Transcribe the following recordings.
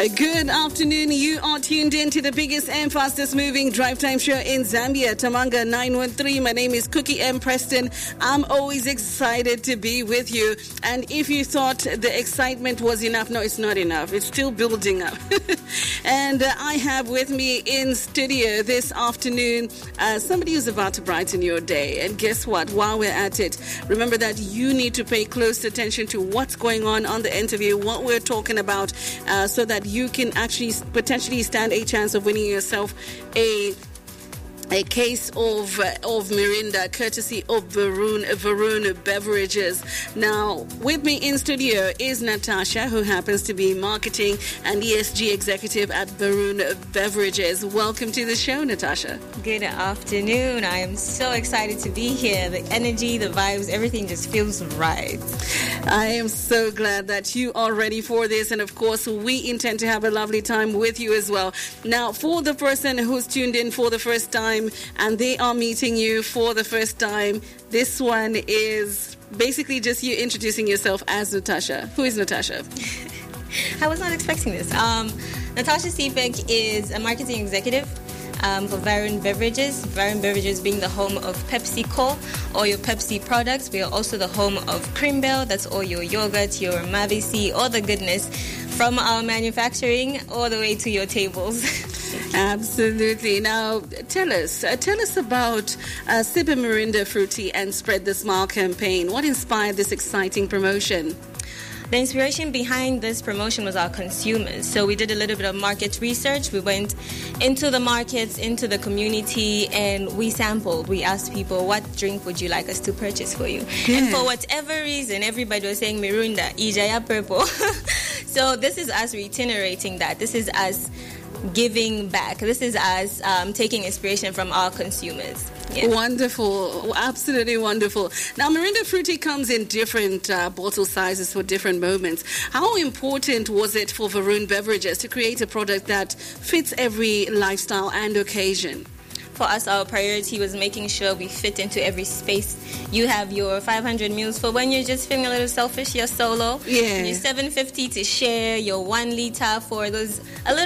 Good afternoon. You are tuned in to the biggest and fastest moving drive time show in Zambia, Tamanga 913. My name is Cookie M. Preston. I'm always excited to be with you. And if you thought the excitement was enough, no, it's not enough. It's still building up. And I have with me in studio this afternoon somebody who's about to brighten your day. And guess what? While we're at it, remember that you need to pay close attention to what's going on the interview, what we're talking about, so that you can actually potentially stand a chance of winning yourself a case of Mirinda, courtesy of Varun Beverages. Now, with me in studio is Natasha, who happens to be marketing and ESG executive at Varun Beverages. Welcome to the show, Natasha. Good afternoon. I am so excited to be here. The energy, the vibes, everything just feels right. I am so glad that you are ready for this, and of course, we intend to have a lovely time with you as well. Now, for the person who's tuned in for the first time and they are meeting you for the first time, this one is basically just you introducing yourself as Natasha. Who is Natasha? I was not expecting this. Natasha Sipek is a marketing executive for Varun Beverages. Varun Beverages being the home of PepsiCo, all your Pepsi products. We are also the home of Creambell. That's all your yogurt, your Mavisi, all the goodness from our manufacturing all the way to your tables. Absolutely. Now, tell us about Sip a Mirinda Fruity and Spread the Smile campaign. What inspired this exciting promotion? The inspiration behind this promotion was our consumers. So we did a little bit of market research. We went into the markets, into the community, and we sampled. We asked people, what drink would you like us to purchase for you? Yeah. And for whatever reason, everybody was saying Mirinda, Ijaya Purple. So this is us reiterating that. This is us giving back. This is us taking inspiration from our consumers. Yeah. Wonderful. Absolutely wonderful. Now, Mirinda Fruity comes in different bottle sizes for different moments. How important was it for Varun Beverages to create a product that fits every lifestyle and occasion? For us, our priority was making sure we fit into every space. You have your 500 mils for when you're just feeling a little selfish, you're solo. Yeah. Your 750 to share, your 1 liter for those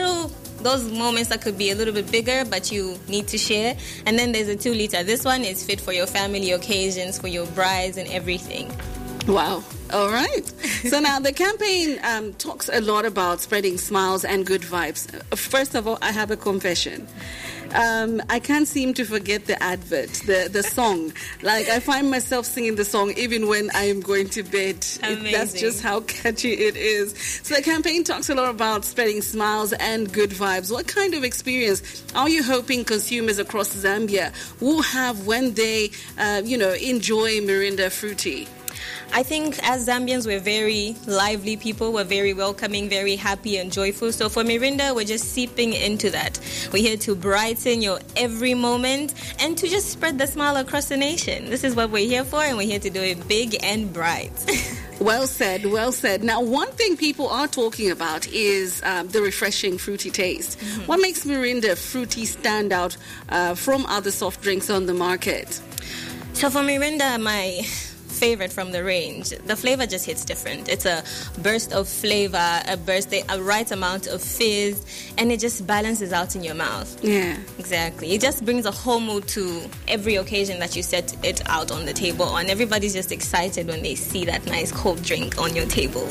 moments that could be a little bit bigger, but you need to share. And then there's a 2 liter. This one is fit for your family occasions, for your brides and everything. Wow. All right. So now the campaign talks a lot about spreading smiles and good vibes. First of all, I have a confession. I can't seem to forget the advert, the song. Like, I find myself singing the song even when I am going to bed. That's just how catchy it is. So the campaign talks a lot about spreading smiles and good vibes. What kind of experience are you hoping consumers across Zambia will have when they, enjoy Mirinda Fruity? I think as Zambians, we're very lively people. We're very welcoming, very happy and joyful. So for Mirinda, we're just seeping into that. We're here to brighten your every moment and to just spread the smile across the nation. This is what we're here for, and we're here to do it big and bright. Well said, well said. Now, one thing people are talking about is the refreshing fruity taste. Mm-hmm. What makes Mirinda Fruity stand out from other soft drinks on the market? So for Mirinda, my favorite from the range, the flavor just hits different. It's a burst of flavor, a right amount of fizz, and it just balances out in your mouth. Yeah, exactly. It just brings a whole mood to every occasion that you set it out on the table, and everybody's just excited when they see that nice cold drink on your tables.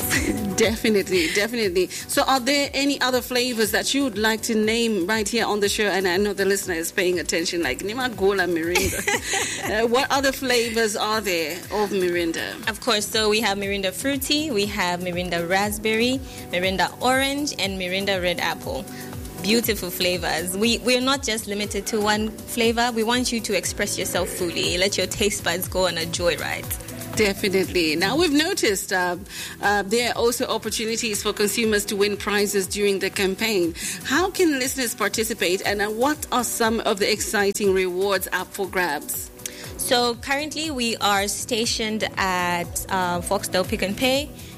Definitely. So are there any other flavors that you would like to name right here on the show? And I know the listener is paying attention, like Nima Gola Mirinda. What other flavors are there of Mirinda? Of course, so we have Mirinda Fruity, we have Mirinda Raspberry, Mirinda Orange, and Mirinda Red Apple. Beautiful flavors. We're not just limited to one flavor. We want you to express yourself fully. Let your taste buds go on a joyride. Definitely. Now, we've noticed there are also opportunities for consumers to win prizes during the campaign. How can listeners participate, and what are some of the exciting rewards up for grabs? So currently we are stationed at Foxtel Pick and Pay.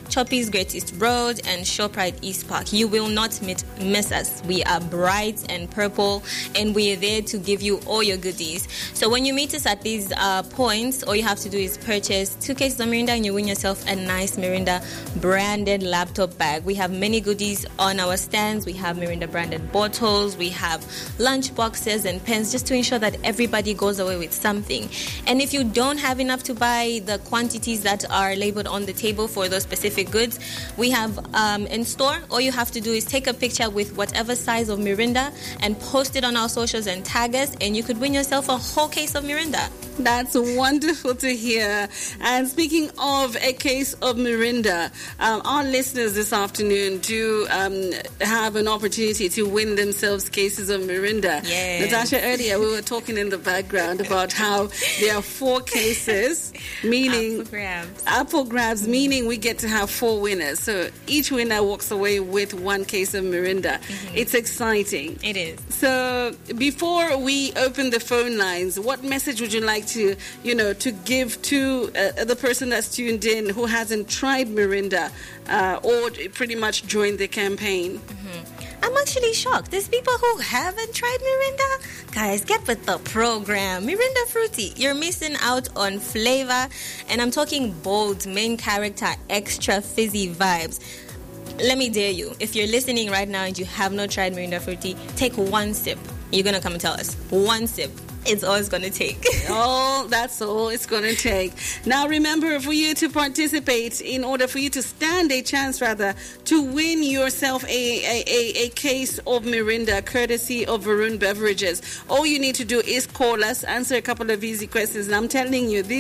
Choppy's Great East Road, and ShowPride East Park. You will not miss us. We are bright and purple, and we are there to give you all your goodies. So when you meet us at these points, all you have to do is purchase 2 cases of Mirinda, and you win yourself a nice Mirinda branded laptop bag. We have many goodies on our stands. We have Mirinda branded bottles. We have lunch boxes and pens, just to ensure that everybody goes away with something. And if you don't have enough to buy the quantities that are labeled on the table for those specific goods, we have in store. All you have to do is take a picture with whatever size of Mirinda and post it on our socials and tag us, and you could win yourself a whole case of Mirinda. That's wonderful to hear. And speaking of a case of Mirinda, our listeners this afternoon do have an opportunity to win themselves cases of Mirinda. Yeah. Natasha, earlier we were talking in the background about how there are 4 cases, meaning apple grabs, meaning we get to have 4 winners. So each winner walks away with 1 case of Mirinda. Mm-hmm. It's exciting. It is. So before we open the phone lines, what message would you like to give to the person that's tuned in who hasn't tried Mirinda or pretty much joined the campaign? Mm-hmm. I'm actually shocked. There's people who haven't tried Mirinda. Guys, get with the program. Mirinda Fruity. You're missing out on flavor. And I'm talking bold, main character, extra fizzy vibes. Let me dare you. If you're listening right now and you have not tried Mirinda Fruity, take 1 sip. You're going to come and tell us. 1 sip. It's all it's going to take. That's all it's going to take. Now, remember, for you to participate, in order for you to stand a chance, to win yourself a case of Mirinda, courtesy of Varun Beverages, all you need to do is call us, answer a couple of easy questions. And I'm telling you,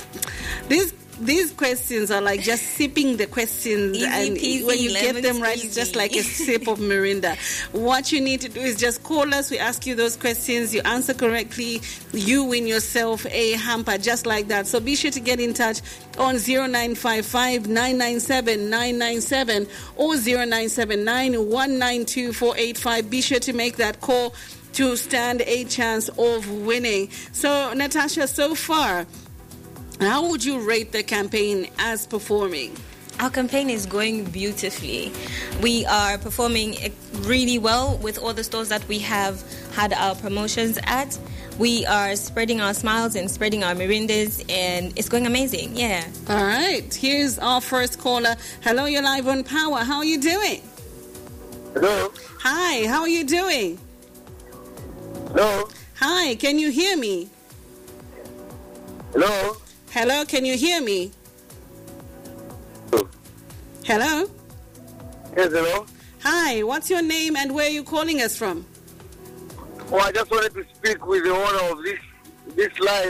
these questions are like just sipping the questions, easy and peasy, when you get them right, easy. it's just like a sip of Mirinda. What you need to do is just call us. We ask you those questions. You answer correctly, you win yourself a hamper just like that. So be sure to get in touch on 0955 997 997 or 0979 192 485. Be sure to make that call to stand a chance of winning. So, Natasha, so far, how would you rate the campaign as performing? Our campaign is going beautifully. We are performing really well with all the stores that we have had our promotions at. We are spreading our smiles and spreading our Mirindas, and it's going amazing. Yeah. All right. Here's our first caller. Hello, you're live on Power. How are you doing? Hello. Hi, how are you doing? Hello. Hi, can you hear me? Hello. Hello, can you hear me? Hello? Yes, hello. Hi, what's your name and where are you calling us from? Oh, I just wanted to speak with the owner of this line.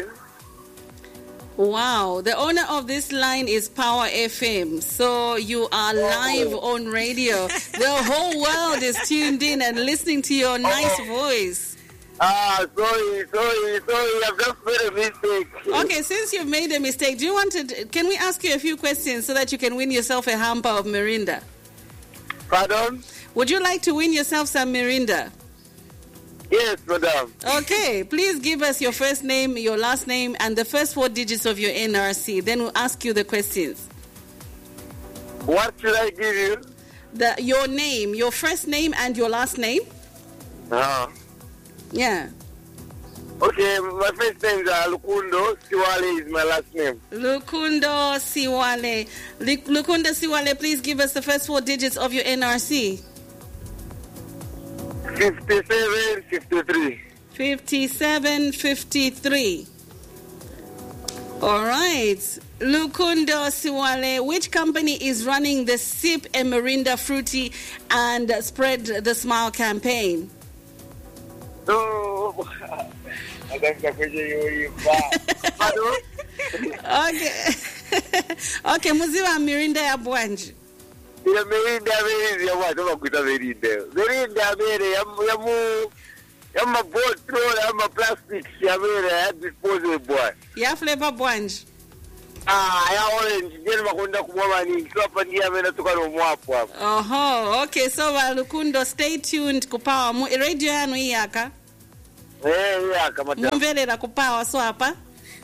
Wow, the owner of this line is Power FM. So you are live on radio. The whole world is tuned in and listening to your nice voice. Sorry. I've just made a mistake. Okay, since you've made a mistake, can we ask you a few questions so that you can win yourself a hamper of Mirinda? Pardon? Would you like to win yourself some Mirinda? Yes, madam. Okay, please give us your first name, your last name, and the first 4 digits of your NRC. Then we'll ask you the questions. What should I give you? Your name, your first name, and your last name. Yeah. Okay, my first name is Lukundo. Siwale is my last name. Lukundo Siwale. Lukundo Siwale, please give us the first 4 digits of your NRC. 5753. 5753. All right. Lukundo Siwale, which company is running the Sip a Mirinda Fruity and Spread the Smile campaign? No. Okay. Okay, muziwa Mirinda ya Bwanji. Ya Mirinda ya watu wakuita Mirinda. Mirinda mere ya mabotro ya maplastic ya mere ya disposable boy. Ya flavor Bwanji. Ya orange jeni makonda kumwa ni hapa ndia mena tukano mwapo hapa. Oho, okay, so Lukundo, stay tuned kupawa radio yanu hii yaka. Yaka madam. Mumvelera kupawa so hapa.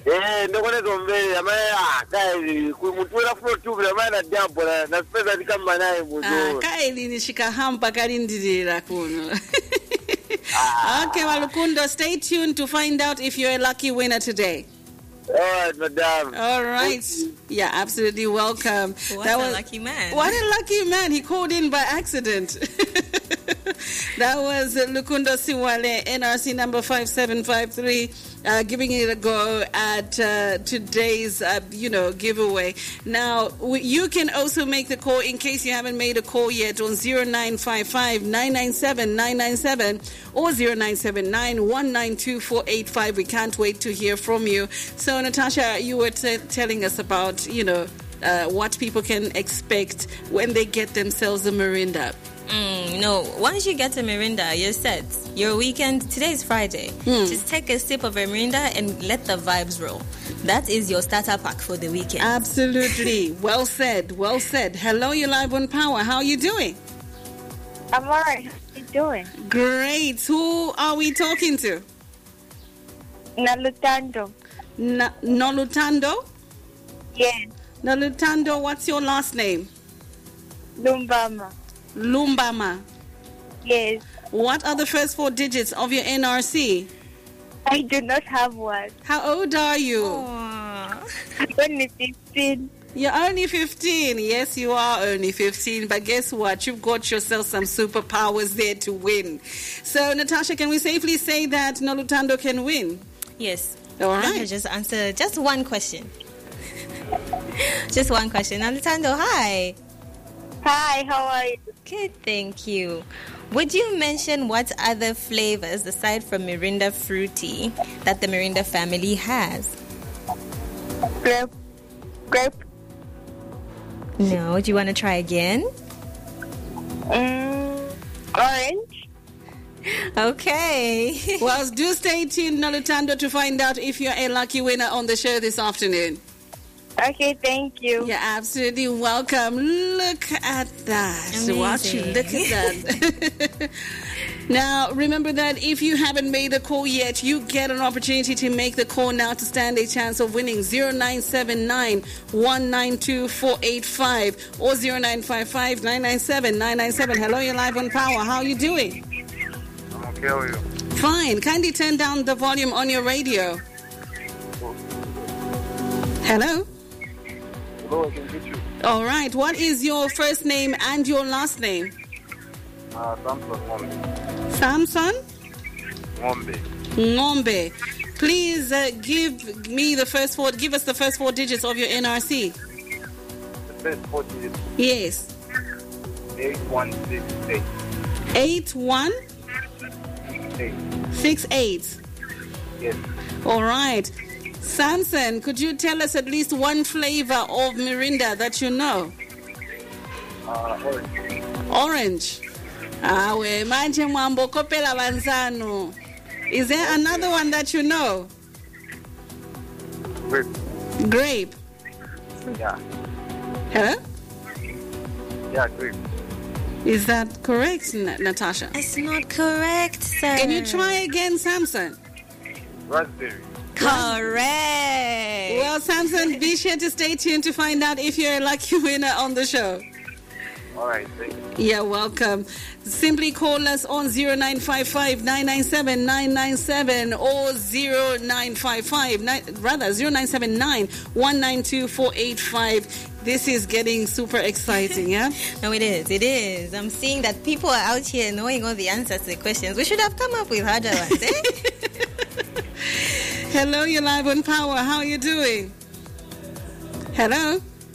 ndokone zombele amaya kai kumutula fulo tu na maana jambo na spesa kama naye muzo. Kaili nishikahampa kalindirira kuno. Okay, Walukundo, stay tuned to find out if you're a lucky winner today. All right, madam. All right. Yeah, absolutely welcome. What a lucky man. What a lucky man. He called in by accident. That was Lukundo Siwale, NRC number 5753, giving it a go at today's, giveaway. Now, you can also make the call in case you haven't made a call yet on 0955 997 997 or 0979 192 485. We can't wait to hear from you. So, Natasha, you were telling us about, what people can expect when they get themselves a Mirinda. Once you get a Mirinda, you're set. Your weekend, today is Friday. Just take a sip of a Mirinda and let the vibes roll. That is your starter pack for the weekend. Absolutely. Well said. Well said. Hello, you're live on Power. How are you doing? I'm all right. How are you doing? Great. Who are we talking to? Nalutando. Nolutando? Yes. Nolutando, what's your last name? Lumbama. Lumbama. Yes. What are the first 4 digits of your NRC? I do not have one. How old are you? Aww. I'm only 15. You're only 15. Yes, you are only 15. But guess what? You've got yourself some superpowers there to win. So, Natasha, can we safely say that Nolutando can win? Yes. All Let me right. just answer just one question. Just one question. Nalutando, hi. Hi, how are you? Good, thank you. Would you mention what other flavors, aside from Mirinda Fruity, that the Mirinda family has? Grape. No. Do you want to try again? Orange. Okay. Well, do stay tuned, Nolutando, to find out if you're a lucky winner on the show this afternoon. Okay, thank you. You're absolutely welcome. Look at that. Amazing. Watch you. Look at that. Now, remember that if you haven't made a call yet, you get an opportunity to make the call now to stand a chance of winning 0979 192 485 or 0955 997 997. Hello, you're live on Power. How are you doing? I'm okay, how are you? Fine. Kindly turn down the volume on your radio. Hello? Hello, I can get you. All right. What is your first name and your last name? Samson Ngombe. Samson Ngombe. Ngombe. Please give me the first 4. Give us the first 4 digits of your NRC. The first 4 digits. Yes. 8168. 8168. Yes. All right. Samson, could you tell us at least one flavor of Mirinda that you know? Orange. Orange. Awe manje mwambo kopela banzano. Is there another one that you know? Grape. Grape. Yeah. Hello? Yeah, grape. Is that correct, Natasha? It's not correct, sir. Can you try again, Samson? Raspberry. Correct. Well, Samson, be sure to stay tuned to find out if you're a lucky winner on the show. All right, thank you. You're welcome. Simply call us on 0955 997 997 or 0979 192 485. This is getting super exciting, yeah? No, it is. It is. I'm seeing that people are out here knowing all the answers to the questions. We should have come up with harder ones, eh? Hello, you're live on Power. How are you doing? Hello?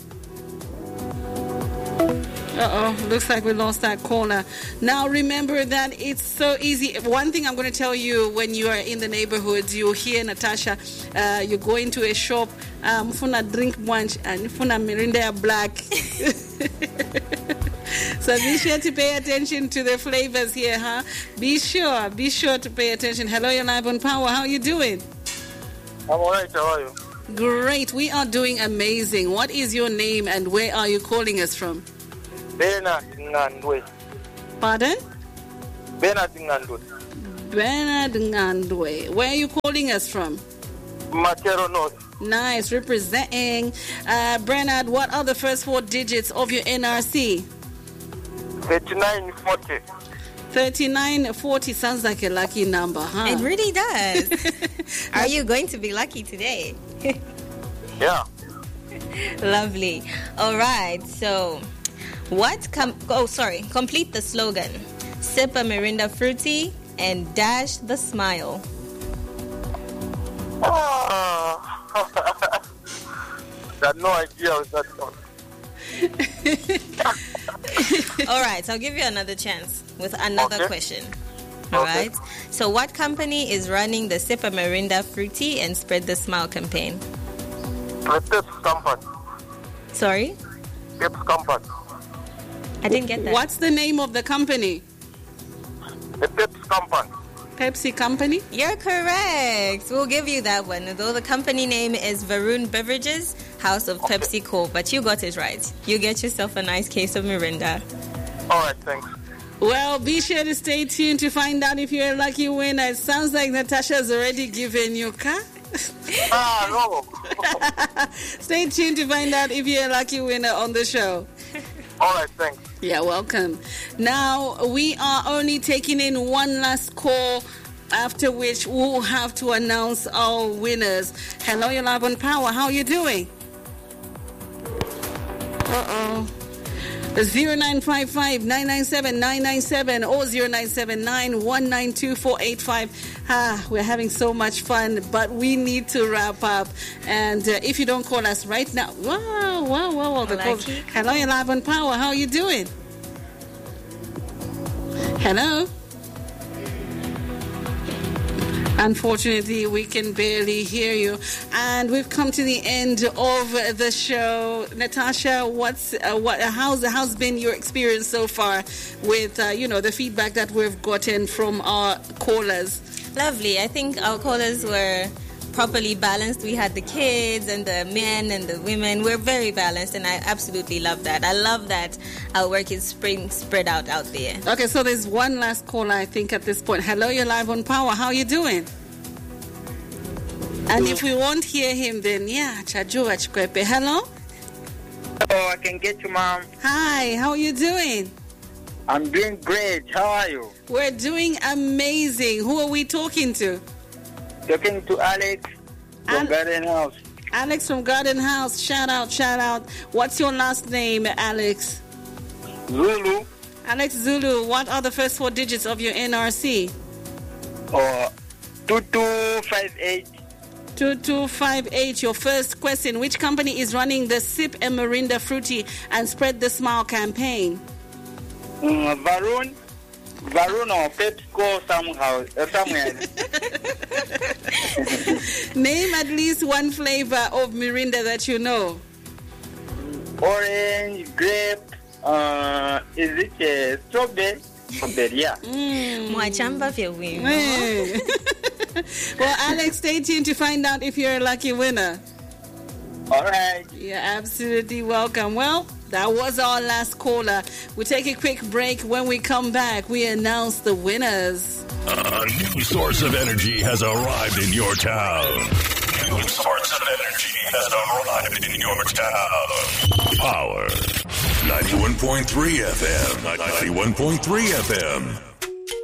Uh-oh, looks like we lost that caller. Now, remember that it's so easy. One thing I'm going to tell you when you are in the neighborhood, you hear Natasha, you go into a shop, mfuna drink lunch, and mfuna Mirinda black. So be sure to pay attention to the flavors here, huh? Be sure to pay attention. Hello, you're live on Power. How are you doing? I'm all right, how are you? Great, we are doing amazing. What is your name and where are you calling us from? Bernard Ngandwe. Pardon? Bernard Ngandwe. Bernard Ngandwe. Where are you calling us from? Matero North. Nice, representing. Bernard, what are the first 4 digits of your NRC? 3940. 3940 sounds like a lucky number, huh? It really does. Are you going to be lucky today? Yeah. Lovely. All right. So, complete the slogan. Sip a Mirinda Fruity and dash the smile. Got no idea of that one. All right. So I'll give you another chance with another question. All right. So, what company is running the Sip a Mirinda Fruity and Spread the Smile campaign? The Pips Company. Sorry? Pips Company. I didn't get that. What's the name of the company? The Pips Company. Pepsi Company? You're correct. We'll give you that one. Though the company name is Varun Beverages, House of PepsiCo, but you got it right. You get yourself a nice case of Mirinda. All right, thanks. Well, be sure to stay tuned to find out if you're a lucky winner. It sounds like Natasha's already given you a car. No. Stay tuned to find out if you're a lucky winner on the show. All right, thanks. Yeah, welcome. Now, we are only taking in one last call, after which we'll have to announce our winners. Hello, you're live on Power. How are you doing? 0955-997-997 or 0979-192-485. We're having so much fun, but we need to wrap up. And if you don't call us right now, wow. Hello, you're live on Power. How are you doing? Hello? Unfortunately, we can barely hear you. And we've come to the end of the show. Natasha, how's been your experience so far with, the feedback that we've gotten from our callers? Lovely. I think our callers were properly balanced. We had the kids and the men and the women. We're very balanced, and I absolutely love that. I love that our work is spread out there. Okay, so there's one last caller, I think, at this point. Hello, you're live on Power. How are you doing? And if we won't hear him, then Chajua Chikwepe. Hello? Oh, I can get you, Mom. Hi, how are you doing? I'm doing great. How are you? We're doing amazing. Who are we talking to? Talking to Alex from Garden House. Alex from Garden House. Shout out. What's your last name, Alex? Zulu. Alex Zulu. What are the first 4 digits of your NRC? 2258. 2258. Your first question. Which company is running the Sip a Mirinda Fruity and Spread the Smile campaign? Varun or PepsiCo somewhere. Name at least one flavor of Mirinda that you know. Orange, grape, is it strawberry? Strawberry, yeah. Mwachamba vya wino. Hey. Well, Alex, stay tuned to find out if you're a lucky winner. All right. You're absolutely welcome. Well, that was our last caller. We'll take a quick break. When we come back, we announce the winners. A new source of energy has arrived in your town. New source of energy has arrived in your town. Power. 91.3 FM. 91.3 FM.